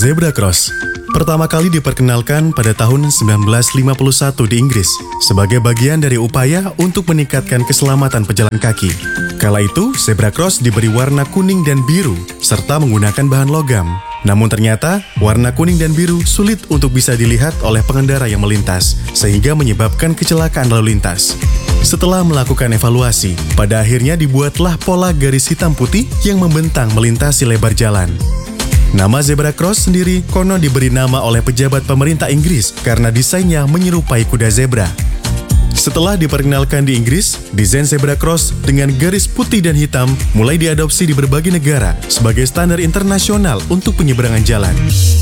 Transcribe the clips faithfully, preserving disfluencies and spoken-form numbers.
Zebra Cross pertama kali diperkenalkan pada tahun sembilan belas lima puluh satu di Inggris sebagai bagian dari upaya untuk meningkatkan keselamatan pejalan kaki. Kala itu, zebra cross diberi warna kuning dan biru serta menggunakan bahan logam. Namun ternyata, warna kuning dan biru sulit untuk bisa dilihat oleh pengendara yang melintas, sehingga menyebabkan kecelakaan lalu lintas. Setelah melakukan evaluasi, pada akhirnya dibuatlah pola garis hitam putih yang membentang melintasi lebar jalan. Nama zebra cross sendiri konon diberi nama oleh pejabat pemerintah Inggris karena desainnya menyerupai kuda zebra. Setelah diperkenalkan di Inggris, desain zebra cross dengan garis putih dan hitam mulai diadopsi di berbagai negara sebagai standar internasional untuk penyeberangan jalan.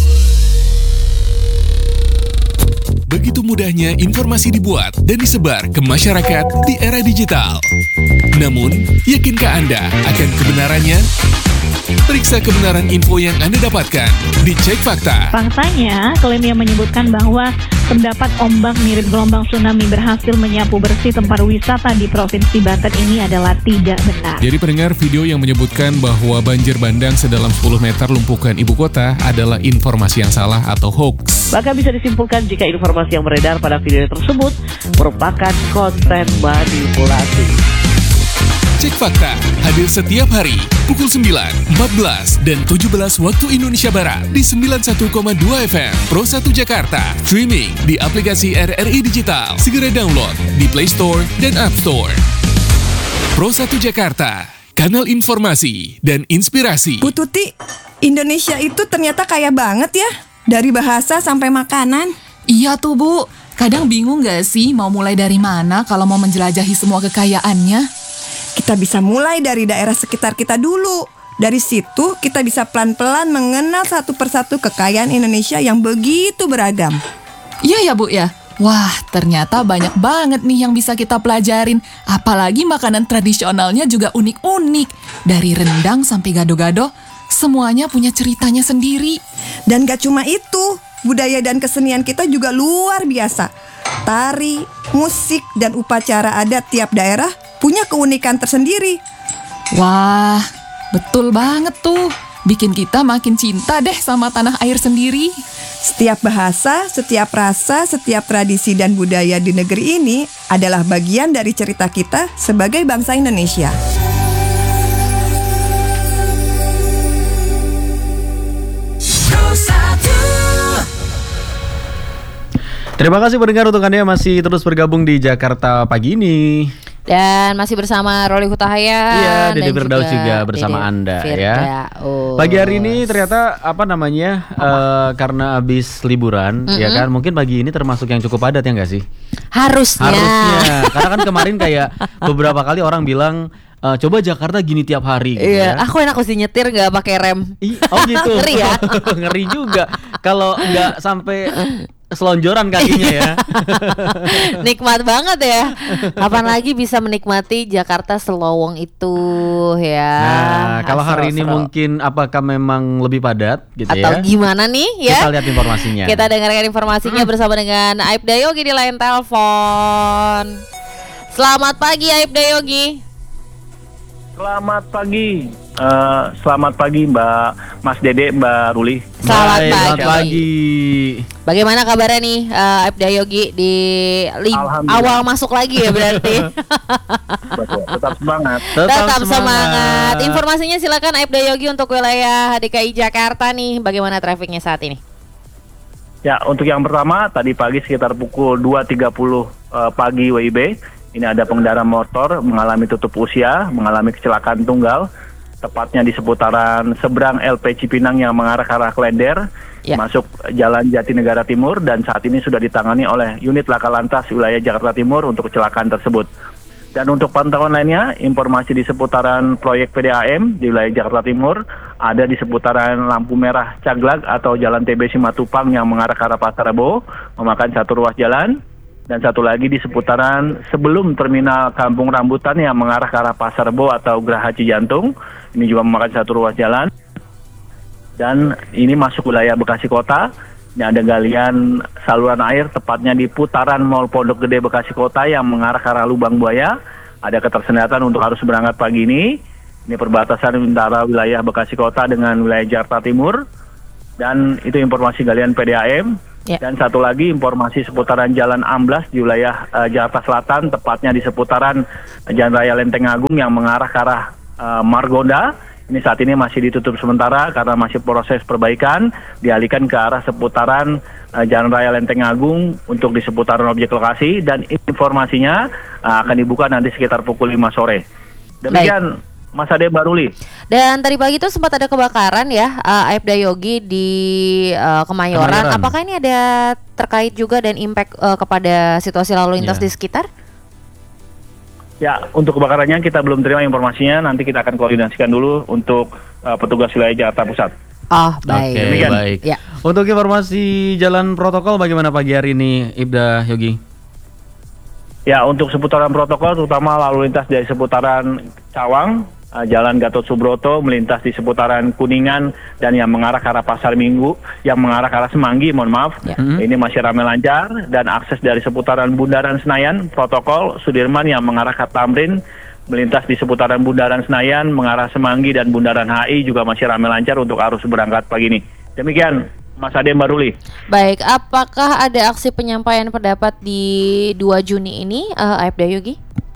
Begitu mudahnya informasi dibuat dan disebar ke masyarakat di era digital. Namun, yakinkah Anda akan kebenarannya? Periksa kebenaran info yang Anda dapatkan di Cek Fakta. Faktanya, klaim yang menyebutkan bahwa terdapat ombak mirip gelombang tsunami berhasil menyapu bersih tempat wisata di Provinsi Banten ini adalah tidak benar. Jadi pendengar, video yang menyebutkan bahwa banjir bandang sedalam sepuluh meter lumpuhkan ibu kota adalah informasi yang salah atau hoax. Bahkan bisa disimpulkan jika informasi yang beredar pada video tersebut merupakan konten manipulasi. Cek Fakta hadir setiap hari pukul sembilan, empat belas, dan tujuh belas waktu Indonesia Barat di sembilan puluh satu koma dua F M Pro satu Jakarta. Streaming di aplikasi R R I Digital. Segera download di Play Store dan App Store. Pro satu Jakarta, kanal informasi dan inspirasi. Bu Tuti, Indonesia itu ternyata kaya banget ya, dari bahasa sampai makanan. Iya tuh Bu, kadang bingung gak sih mau mulai dari mana kalau mau menjelajahi semua kekayaannya? Kita bisa mulai dari daerah sekitar kita dulu. Dari situ kita bisa pelan-pelan mengenal satu persatu kekayaan Indonesia yang begitu beragam. Iya ya Bu ya. Wah, ternyata banyak banget nih yang bisa kita pelajarin. Apalagi makanan tradisionalnya juga unik-unik. Dari rendang sampai gado-gado, semuanya punya ceritanya sendiri. Dan gak cuma itu, budaya dan kesenian kita juga luar biasa. Tari, musik, dan upacara adat tiap daerah punya keunikan tersendiri. Wah, betul banget tuh. Bikin kita makin cinta deh sama tanah air sendiri. Setiap bahasa, setiap rasa, setiap tradisi dan budaya di negeri ini adalah bagian dari cerita kita sebagai bangsa Indonesia. Terima kasih pendengar untuk Anda yang masih terus bergabung di Jakarta pagi ini. Dan masih bersama Roli Hutahaya. Iya, Dede Firdaus juga, juga bersama Dede Anda ya. Oh. Pagi hari ini ternyata apa namanya uh, karena habis liburan, mm-hmm. ya kan? Mungkin pagi ini termasuk yang cukup padat ya nggak sih? Harusnya. Harusnya. Karena kan kemarin kayak beberapa kali orang bilang uh, coba Jakarta gini tiap hari. Gitu iya, ya. aku enak sih nyetir nggak pakai rem. Oh gitu. Ngeri ya. Ngeri juga. Kalau nggak sampai selonjoran kakinya ya. Nikmat banget ya. Kapan lagi bisa menikmati Jakarta selowong itu ya. Nah, kalau hari ini mungkin apakah memang lebih padat gitu atau ya? Atau gimana nih ya? Kita lihat informasinya. Kita dengarkan informasinya hmm. bersama dengan Aibda Yogi di line telepon. Selamat pagi Aibda Yogi. Selamat pagi. Uh, selamat pagi Mbak Mas Dede, Mbak Ruli. Selamat Baik, pagi. Selamat pagi. Bagaimana kabarnya nih uh, Aibda Yogi di li- awal masuk lagi ya berarti? Betul, tetap semangat. Tetap, tetap semangat. semangat. Informasinya silakan Aibda Yogi untuk wilayah D K I Jakarta nih. Bagaimana trafiknya saat ini? Ya, untuk yang pertama tadi pagi sekitar pukul dua tiga puluh uh, pagi W I B. Ini ada pengendara motor mengalami tutup usia, mengalami kecelakaan tunggal, tepatnya di seputaran seberang L P Cipinang yang mengarah ke arah Klender, ya. Masuk Jalan Jatinegara Timur, dan saat ini sudah ditangani oleh unit Laka Lantas wilayah Jakarta Timur untuk kecelakaan tersebut. Dan untuk pantauan lainnya, informasi di seputaran proyek P D A M di wilayah Jakarta Timur, ada di seputaran lampu merah Caglag atau Jalan T B Simatupang yang mengarah ke arah Pasar Rebo, memakan satu ruas jalan. Dan satu lagi di seputaran sebelum terminal Kampung Rambutan yang mengarah ke arah Pasar Rebo atau Geraha Cijantung. Ini juga memakan satu ruas jalan. Dan ini masuk wilayah Bekasi Kota. Ini ada galian saluran air tepatnya di putaran Mall Pondok Gede Bekasi Kota yang mengarah ke arah Lubang Buaya. Ada ketersendatan untuk harus berangkat pagi ini. Ini perbatasan antara wilayah Bekasi Kota dengan wilayah Jakarta Timur. Dan itu informasi galian P D A M. Ya. Dan satu lagi informasi seputaran Jalan Amblas di wilayah uh, Jakarta Selatan, tepatnya di seputaran Jalan Raya Lenteng Agung yang mengarah ke arah uh, Margonda. Ini saat ini masih ditutup sementara karena masih proses perbaikan, dialihkan ke arah seputaran uh, Jalan Raya Lenteng Agung untuk di seputaran objek lokasi, dan informasinya uh, akan dibuka nanti sekitar pukul lima sore. Demikian Baik. Mas Ade Baruli. Dan tadi pagi itu sempat ada kebakaran ya, uh, Aibda Yogi di uh, Kemayoran. Kemayoran. Apakah ini ada terkait juga dan impact uh, kepada situasi lalu lintas yeah. di sekitar? Ya, untuk kebakarannya kita belum terima informasinya. Nanti kita akan koordinasikan dulu untuk uh, petugas wilayah Jakarta Pusat. Oh, baik. Oke, okay, baik. Ya. Untuk informasi jalan protokol bagaimana pagi hari ini, Ibda Yogi? Ya, untuk seputaran protokol terutama lalu lintas dari seputaran Cawang, uh, Jalan Gatot Subroto, melintas di seputaran Kuningan, dan yang mengarah ke arah Pasar Minggu, yang mengarah ke arah Semanggi, mohon maaf, ya. mm-hmm. ini masih ramai lancar. Dan akses dari seputaran Bundaran Senayan, protokol Sudirman yang mengarah ke Tamrin, melintas di seputaran Bundaran Senayan, mengarah Semanggi dan Bundaran H I juga masih ramai lancar untuk arus berangkat pagi ini. Demikian Mas Ade Baruli. Baik, apakah ada aksi penyampaian pendapat di dua Juni ini, uh, Aibda Yogi?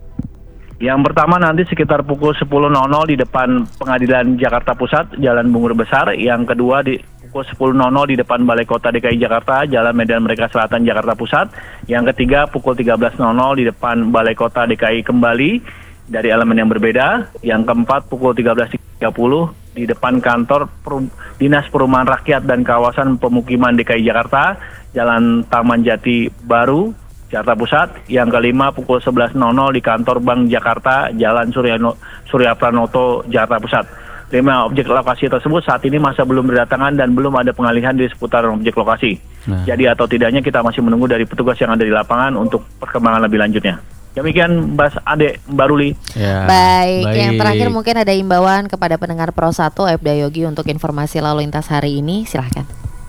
Yang pertama nanti sekitar pukul sepuluh di depan Pengadilan Jakarta Pusat, Jalan Bungur Besar. Yang kedua di pukul sepuluh di depan Balai Kota D K I Jakarta, Jalan Medan Merdeka Selatan, Jakarta Pusat. Yang ketiga pukul tiga belas di depan Balai Kota D K I kembali dari elemen yang berbeda. Yang keempat pukul tiga belas tiga puluh di depan kantor Perum- Dinas Perumahan Rakyat dan Kawasan Pemukiman D K I Jakarta, Jalan Taman Jati Baru, Jakarta Pusat. Yang kelima pukul sebelas di kantor Bank Jakarta, Jalan Suryano, Surya Pranoto, Jakarta Pusat. Lima objek lokasi tersebut saat ini masih belum berdatangan dan belum ada pengalihan di seputaran objek lokasi. Nah. Jadi atau tidaknya kita masih menunggu dari petugas yang ada di lapangan untuk perkembangan lebih lanjutnya. Demikian Mbak Ade Baruli. Ya, baik. baik, yang terakhir mungkin ada imbauan kepada pendengar Pro satu Aibda Yogi untuk informasi lalu lintas hari ini, silahkan.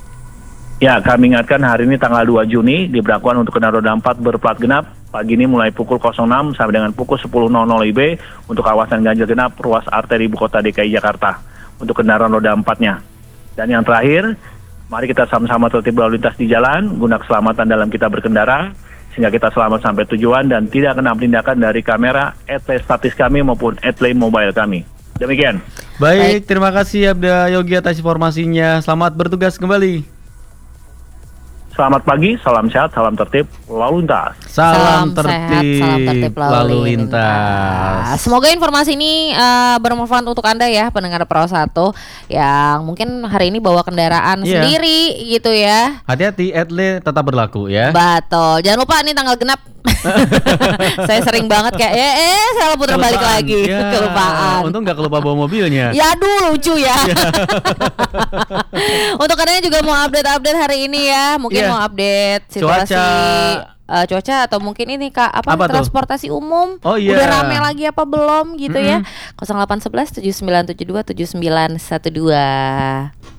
Ya, kami ingatkan hari ini tanggal dua Juni diberlakukan untuk kendaraan roda empat berplat genap pagi ini mulai pukul nol enam sampai dengan pukul sepuluh W I B untuk kawasan ganjil genap ruas arteri ibu kota D K I Jakarta untuk kendaraan roda empatnya. Dan yang terakhir, mari kita sama-sama tertib lalu lintas di jalan guna keselamatan dalam kita berkendara, sehingga kita selamat sampai tujuan dan tidak kena penindakan dari kamera, etle statis kami maupun etle mobile kami. Demikian. Baik, Baik. Terima kasih Aibda Yogi atas informasinya. Selamat bertugas kembali. Selamat pagi, salam sehat, salam tertib, lalu lintas. Salam, salam tertib, sehat, salam tertib lalu, lalu lintas. lintas. Semoga informasi ini uh, bermanfaat untuk Anda ya, pendengar Pro satu yang mungkin hari ini bawa kendaraan yeah. sendiri gitu ya. Hati-hati, etle tetap berlaku ya. Betul. Jangan lupa nih tanggal genap. Saya sering banget kayak eh, eh salah putar balik lagi ya, kelupaan. Untung nggak kelupa bawa mobilnya. Ya aduh lucu ya. Untuk kalian juga mau update-update hari ini ya, mungkin yeah. mau update situasi cuaca. Uh, cuaca atau mungkin ini Kak apa, apa transportasi tuh? umum oh, yeah. udah rame lagi apa belum gitu mm-hmm. ya. nol delapan satu satu tujuh sembilan tujuh dua tujuh sembilan satu dua.